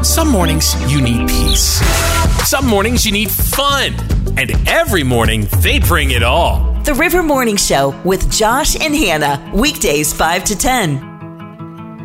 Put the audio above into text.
Some mornings you need peace. Some mornings you need fun. And every morning they bring it all. The River Morning Show with Josh and Hannah. Weekdays 5 to 10.